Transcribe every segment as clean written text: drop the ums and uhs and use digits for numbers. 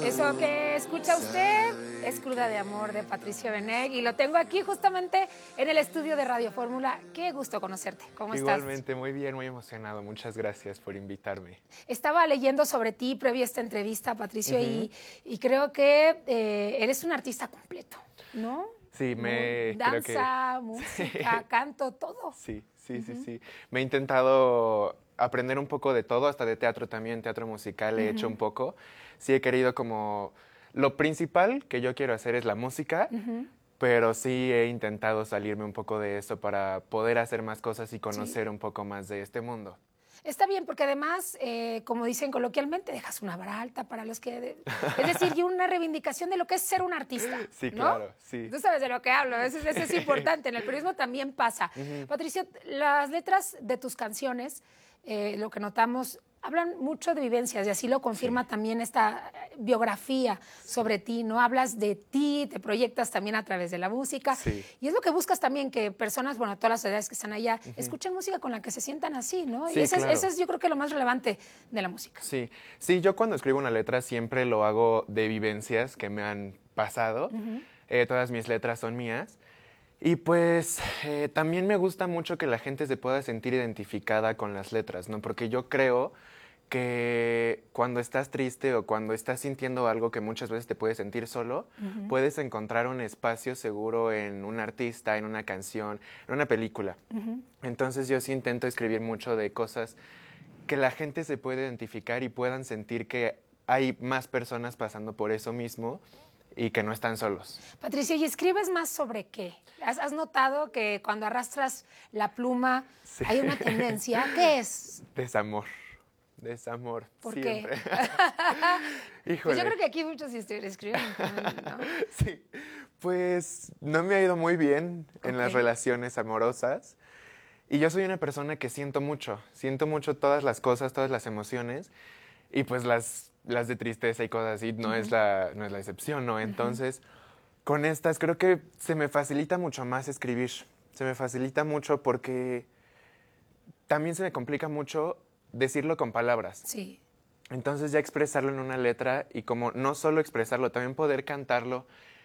Eso que escucha usted es Cruda de Amor de Patricio Beneg y lo tengo aquí justamente en el estudio de Radio Fórmula. Qué gusto conocerte. ¿Cómo estás? Igualmente, muy bien, muy emocionado. Muchas gracias por invitarme. Estaba leyendo sobre ti previa a esta entrevista, Patricio, y creo que eres un artista completo, ¿no? Sí, Danza, música, canto, todo. Sí. Me he intentado aprender un poco de todo, hasta de teatro también, teatro musical he hecho un poco. Sí he querido como... Lo principal que yo quiero hacer es la música, pero sí he intentado salirme un poco de eso para poder hacer más cosas y conocer un poco más de este mundo. Está bien, porque además, como dicen coloquialmente, dejas una vara alta para los que... Es decir, y una reivindicación de lo que es ser un artista. Sí, ¿no? claro, sí. Tú sabes de lo que hablo, eso es importante. En el periodismo también pasa. Patricio, las letras de tus canciones, lo que notamos, hablan mucho de vivencias y así lo confirma también esta biografía sobre ti, ¿no? Hablas de ti, te proyectas también a través de la música y es lo que buscas también, que personas, bueno, todas las edades que están allá, escuchen música con la que se sientan así, ¿no? Sí, y ese, claro. ese es yo creo que lo más relevante de la música. Sí, yo cuando escribo una letra siempre lo hago de vivencias que me han pasado. Todas mis letras son mías. Y pues también me gusta mucho que la gente se pueda sentir identificada con las letras, ¿no? Porque yo creo que cuando estás triste o cuando estás sintiendo algo que muchas veces te puedes sentir solo, puedes encontrar un espacio seguro en un artista, en una canción, en una película. Entonces yo sí intento escribir mucho de cosas que la gente se puede identificar y puedan sentir que hay más personas pasando por eso mismo y que no están solos. Patricia, ¿y escribes más sobre qué? ¿Has notado que cuando arrastras la pluma hay una tendencia? ¿Qué es? Desamor. Desamor. ¿Por siempre. qué? Híjole. Pues yo creo que aquí muchos escriben, ¿no? Sí, pues no me ha ido muy bien en las relaciones amorosas. Y yo soy una persona que siento mucho todas las cosas, todas las emociones. Y pues las de tristeza y cosas así no es la excepción, ¿no? Entonces, con estas creo que se me facilita mucho más escribir. Se me facilita mucho porque también se me complica mucho decirlo con palabras. Sí. Entonces ya expresarlo en una letra y como no solo expresarlo, también poder cantarlo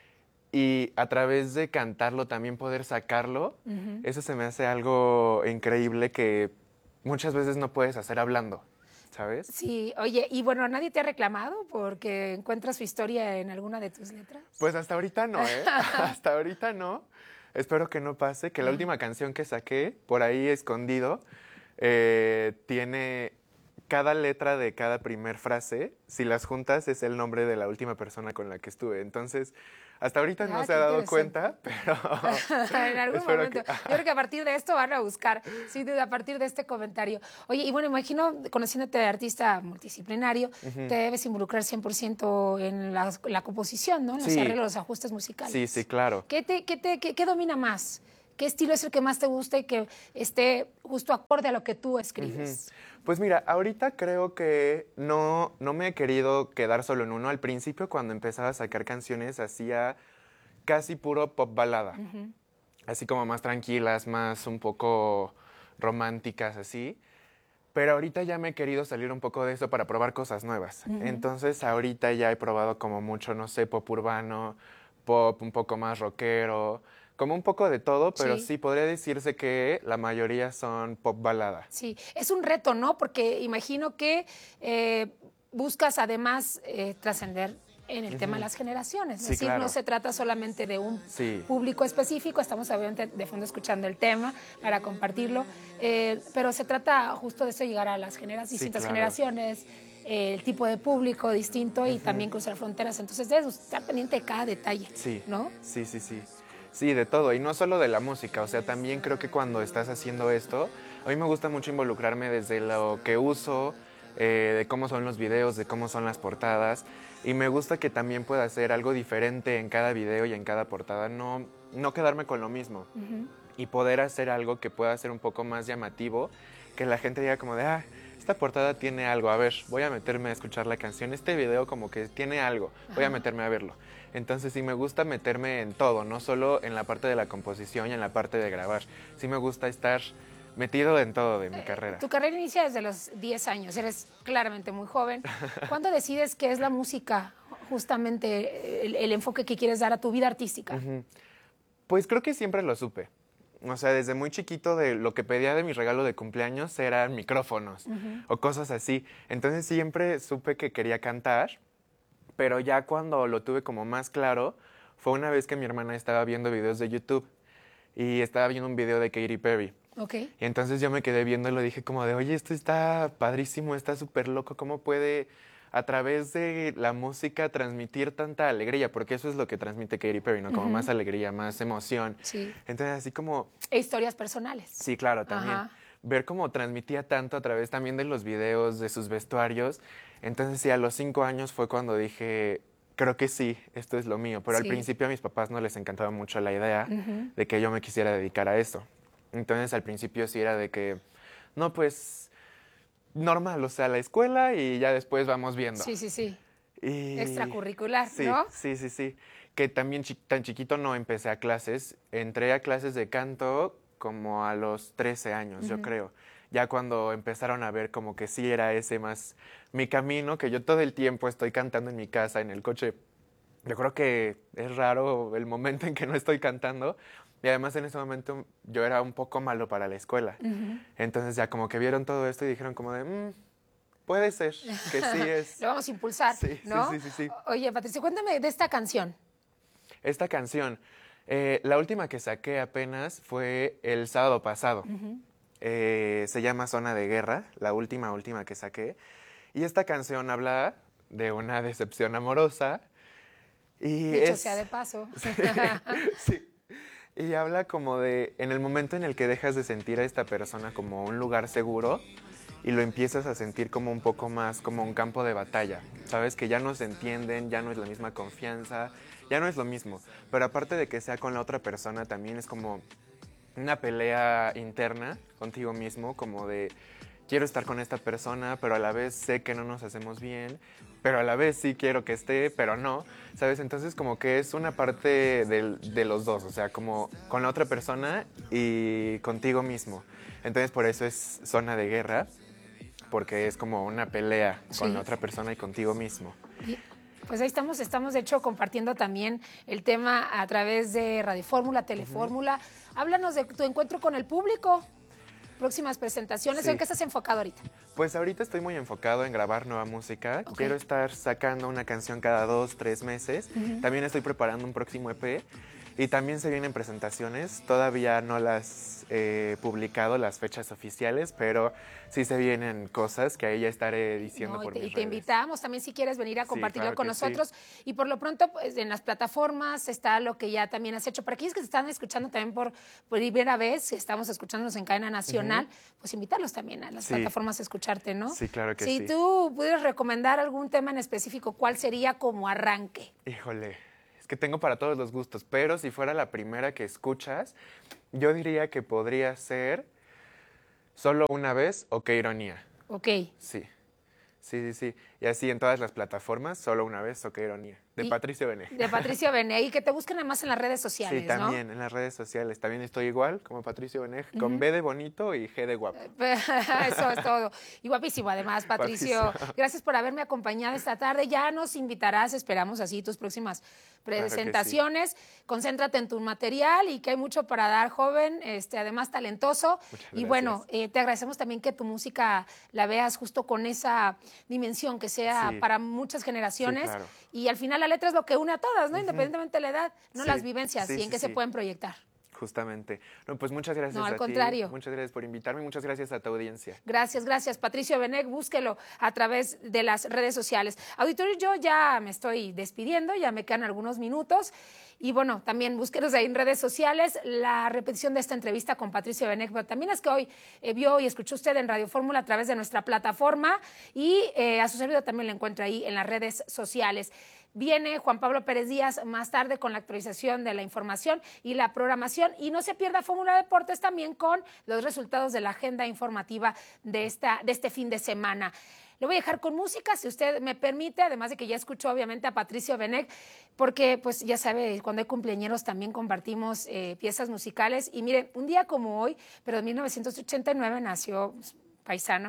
y a través de cantarlo también poder sacarlo, eso se me hace algo increíble que muchas veces no puedes hacer hablando. ¿Sabes? Sí, oye, y bueno, ¿nadie te ha reclamado porque encuentras su historia en alguna de tus letras? Pues hasta ahorita no, ¿eh? Hasta ahorita no. Espero que no pase, que la última canción que saqué, por ahí escondido, tiene cada letra de cada primer frase, si las juntas es el nombre de la última persona con la que estuve. Entonces, hasta ahorita no se ha dado cuenta, pero... en algún momento. Yo creo que a partir de esto van a buscar, sí, a partir de este comentario. Oye, y bueno, imagino, conociéndote de artista multidisciplinario, te debes involucrar 100% en la composición, ¿no? En los arreglos, los ajustes musicales. Sí, claro. ¿Qué domina más? ¿Qué estilo es el que más te gusta y que esté justo acorde a lo que tú escribes? Pues mira, ahorita creo que no me he querido quedar solo en uno. Al principio, cuando empezaba a sacar canciones, hacía casi puro pop balada. Así como más tranquilas, más un poco románticas, así. Pero ahorita ya me he querido salir un poco de eso para probar cosas nuevas. Entonces ahorita ya he probado como mucho, no sé, pop urbano, pop un poco más rockero, como un poco de todo, pero sí podría decirse que la mayoría son pop balada. Sí, es un reto, ¿no? Porque imagino que buscas además trascender en el tema de las generaciones. Es decir, no se trata solamente de un público específico, estamos obviamente de fondo escuchando el tema para compartirlo, pero se trata justo de eso, llegar a las distintas generaciones, el tipo de público distinto y también cruzar fronteras. Entonces debes estar pendiente de cada detalle, ¿no? Sí. Sí, de todo, y no solo de la música, o sea, también creo que cuando estás haciendo esto, a mí me gusta mucho involucrarme desde lo que uso, de cómo son los videos, de cómo son las portadas, y me gusta que también pueda hacer algo diferente en cada video y en cada portada, no quedarme con lo mismo, y poder hacer algo que pueda ser un poco más llamativo, que la gente diga como de, esta portada tiene algo, a ver, voy a meterme a escuchar la canción, este video como que tiene algo, voy a meterme a verlo. Entonces sí me gusta meterme en todo, no solo en la parte de la composición y en la parte de grabar. Sí me gusta estar metido en todo de mi carrera. Tu carrera inicia desde los 10 años, eres claramente muy joven. ¿Cuándo decides qué es la música justamente el enfoque que quieres dar a tu vida artística? Pues creo que siempre lo supe. O sea, desde muy chiquito de lo que pedía de mi regalo de cumpleaños eran micrófonos o cosas así. Entonces siempre supe que quería cantar, pero ya cuando lo tuve como más claro, fue una vez que mi hermana estaba viendo videos de YouTube y estaba viendo un video de Katy Perry. Okay. Y entonces yo me quedé viendo y lo dije como de, oye, esto está padrísimo, está súper loco, ¿cómo puede a través de la música transmitir tanta alegría? Porque eso es lo que transmite Katy Perry, ¿no? Como más alegría, más emoción. Sí. Entonces así como... E historias personales. Sí, claro, también. Ver cómo transmitía tanto a través también de los videos, de sus vestuarios. Entonces sí, a los 5 años fue cuando dije, creo que sí, esto es lo mío. Pero al principio a mis papás no les encantaba mucho la idea de que yo me quisiera dedicar a eso. Entonces al principio sí era de que, no, pues normal, o sea, la escuela y ya después vamos viendo. Sí, sí, sí. Y... extracurricular, sí, ¿no? Sí, sí, sí. Que también tan chiquito no empecé a clases. Entré a clases de canto como a los 13 años, yo creo. Ya cuando empezaron a ver como que sí era ese más mi camino, que yo todo el tiempo estoy cantando en mi casa, en el coche. Yo creo que es raro el momento en que no estoy cantando. Y además en ese momento yo era un poco malo para la escuela. Entonces ya como que vieron todo esto y dijeron como de, puede ser que sí es. Lo vamos a impulsar, sí, ¿no? Sí. Oye, Patricio, cuéntame de esta canción. Esta canción, la última que saqué apenas fue el sábado pasado. Se llama Zona de Guerra, la última que saqué. Y esta canción habla de una decepción amorosa. Y dicho sea de paso. Sí. Y habla como de, en el momento en el que dejas de sentir a esta persona como un lugar seguro y lo empiezas a sentir como un poco más como un campo de batalla. Sabes que ya no se entienden, ya no es la misma confianza, ya no es lo mismo. Pero aparte de que sea con la otra persona, también es como una pelea interna contigo mismo, como de quiero estar con esta persona, pero a la vez sé que no nos hacemos bien, pero a la vez sí quiero que esté, pero no, ¿sabes? Entonces como que es una parte de los dos, o sea, como con la otra persona y contigo mismo. Entonces por eso es Zona de Guerra, porque es como una pelea con la otra persona y contigo mismo. Pues ahí estamos de hecho compartiendo también el tema a través de Radio Fórmula, Telefórmula. Háblanos de tu encuentro con el público. Próximas presentaciones, ¿en qué estás enfocado ahorita? Pues ahorita estoy muy enfocado en grabar nueva música. Quiero estar sacando una canción cada 2, 3 meses. También estoy preparando un próximo EP. Y también se vienen presentaciones. Todavía no las he publicado, las fechas oficiales, pero sí se vienen cosas que ahí ya estaré diciendo por mis redes. Y te invitamos también si quieres venir a compartirlo con nosotros. Y por lo pronto, pues, en las plataformas está lo que ya también has hecho. Para aquellos que te están escuchando también por primera vez, estamos escuchándonos en cadena nacional, pues invitarlos también a las plataformas a escucharte, ¿no? Sí, claro que sí. Si tú pudieras recomendar algún tema en específico, ¿cuál sería como arranque? Híjole, es que tengo para todos los gustos, pero si fuera la primera que escuchas, yo diría que podría ser Solo una vez o Qué ironía. Ok. Sí. Y así en todas las plataformas, Solo una vez o Qué ironía. De Patricio Bené. De Patricio Bené. Y que te busquen además en las redes sociales, sí, también, ¿no? En las redes sociales. También estoy igual, como Patricio Bené, con B de bonito y G de guapo. Eso es todo. Y guapísimo además, Patricio. Guapísimo. Gracias por haberme acompañado esta tarde. Ya nos invitarás, esperamos así, tus próximas presentaciones. Claro sí. Concéntrate en tu material y que hay mucho para dar, joven, además talentoso. Y bueno, te agradecemos también que tu música la veas justo con esa dimensión, que sea para muchas generaciones. Sí, claro. Y al final la letra es lo que une a todas, ¿no? Independientemente de la edad, no las vivencias y en qué se pueden proyectar. Justamente. No, pues muchas gracias al contrario. Muchas gracias por invitarme, muchas gracias a tu audiencia. Gracias. Patricio Bené, búsquelo a través de las redes sociales. Auditorio, yo ya me estoy despidiendo, ya me quedan algunos minutos. Y bueno, también búsquenos ahí en redes sociales la repetición de esta entrevista con Patricio Bené, pero también es que hoy vio y escuchó usted en Radio Fórmula a través de nuestra plataforma y a su servidor también lo encuentra ahí en las redes sociales. Viene Juan Pablo Pérez Díaz más tarde con la actualización de la información y la programación. Y no se pierda Fórmula Deportes también con los resultados de la agenda informativa de este fin de semana. Le voy a dejar con música, si usted me permite, además de que ya escuchó obviamente a Patricio Bené, porque pues ya sabe, cuando hay cumpleañeros también compartimos piezas musicales. Y mire, un día como hoy, pero en 1989 nació paisano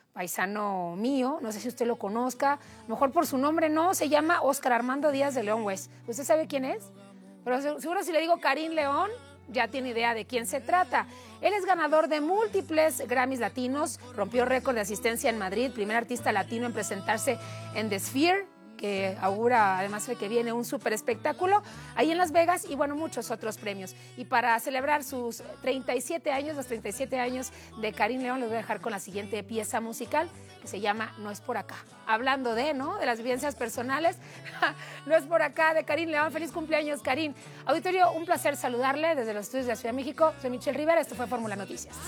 paisano mío, no sé si usted lo conozca, a lo mejor por su nombre no, se llama Óscar Armando Díaz de León West. ¿Usted sabe quién es? Pero seguro si le digo Karim León, ya tiene idea de quién se trata. Él es ganador de múltiples Grammys latinos, rompió récord de asistencia en Madrid, primer artista latino en presentarse en The Sphere, que augura además de que viene un súper espectáculo ahí en Las Vegas y bueno, muchos otros premios. Y para celebrar sus 37 años, los 37 años de Karim León, les voy a dejar con la siguiente pieza musical que se llama No es por acá. Hablando de, ¿no?, de las vivencias personales, No es por acá, de Karim León. Feliz cumpleaños, Karim. Auditorio, un placer saludarle desde los estudios de la Ciudad de México. Soy Michelle Rivera, esto fue Fórmula Noticias.